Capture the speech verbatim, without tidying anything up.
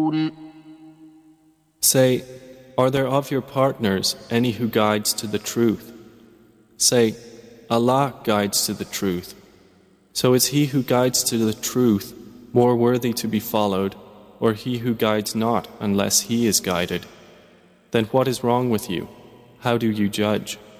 Say, are there of your partners any who guides to the truth? Say, Allah guides to the truth. So is he who guides to the truth more worthy to be followed, or he who guides not unless he is guided? Then what is wrong with you? How do you judge?